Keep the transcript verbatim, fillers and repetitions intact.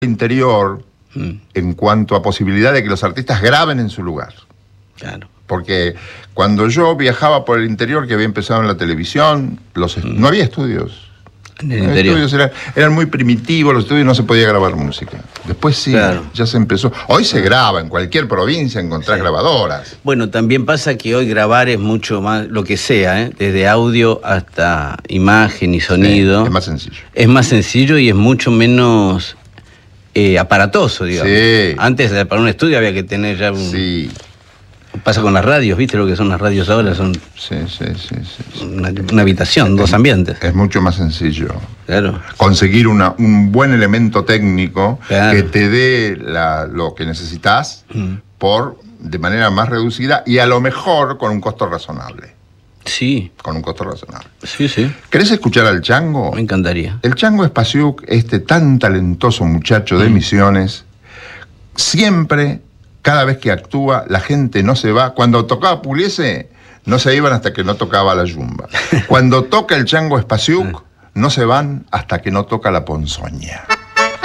interior mm. en cuanto a posibilidad de que los artistas graben en su lugar. Claro. Porque cuando yo viajaba por el interior, que había empezado en la televisión, los mm. no había estudios. En el los interior. estudios eran, eran muy primitivos, los estudios no se podía grabar música. Después sí, claro. ya se empezó. Hoy se graba, en cualquier provincia encontrás sí. grabadoras. Bueno, también pasa que hoy grabar es mucho más, lo que sea, ¿eh? Desde audio hasta imagen y sonido. Sí, es más sencillo. Es más sencillo y es mucho menos eh, aparatoso, digamos. Sí. Antes, para un estudio había que tener ya un... Sí. Pasa con las radios, ¿viste lo que son las radios ahora? Son sí, sí, sí, sí, sí. Una, una habitación, es, dos ambientes. Es mucho más sencillo. Claro. Conseguir una, un buen elemento técnico claro. que te dé la, lo que necesitas mm. por, de manera más reducida y a lo mejor con un costo razonable. Sí. Con un costo razonable. Sí, sí. ¿Querés escuchar al Chango? Me encantaría. El Chango Spasiuk, este tan talentoso muchacho de mm. Misiones, siempre... Cada vez que actúa, la gente no se va. Cuando tocaba Pugliese, no se iban hasta que no tocaba la yumba. Cuando toca el Chango Spasiuk, no se van hasta que no toca la ponzoña.